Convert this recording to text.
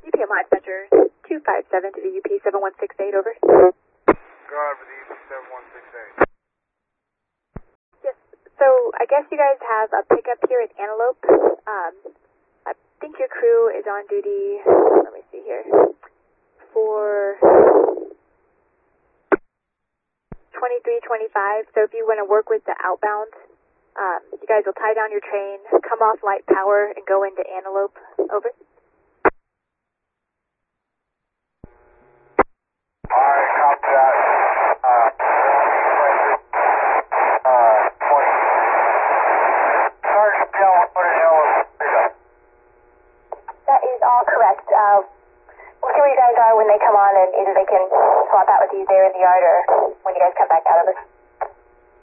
UPM High Dispatcher 257 to the UP 7168, over. Go out for the UP 7168. Yes, so I guess you guys have a pickup here at Antelope. I think your crew is on duty, let me see here, for 2325, so if you want to work with the outbound, you guys will tie down your train, come off light power, and go into Antelope, over. Alright, copy that. Sergeant Bill, what the hell is pickup? That is all correct. We'll see where you guys are when they come on, and either they can swap out with you there in the yard or when you guys come back out of it.